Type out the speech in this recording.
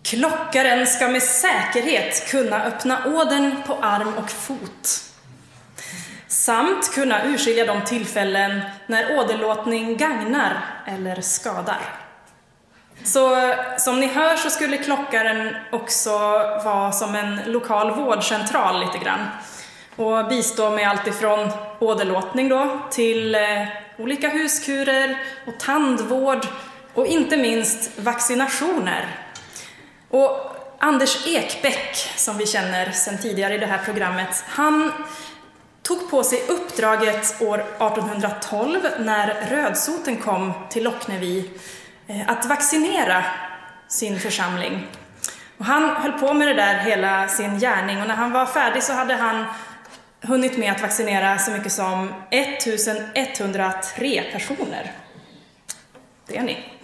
Klockaren ska med säkerhet kunna öppna ådern på arm och fot, samt kunna urskilja de tillfällen när åderlåtning gagnar eller skadar. Så som ni hör så skulle klockaren också vara som en lokal vårdcentral lite grann och bistå med allt ifrån åderlåtning då till olika huskurer och tandvård och inte minst vaccinationer. Och Anders Ekbäck, som vi känner sedan tidigare i det här programmet, han tog på sig uppdraget år 1812 när rödsoten kom till Locknevi att vaccinera sin församling. Och han höll på med det där hela sin gärning, och när han var färdig så hade han hunnit med att vaccinera så mycket som 1103 personer. Det är ni.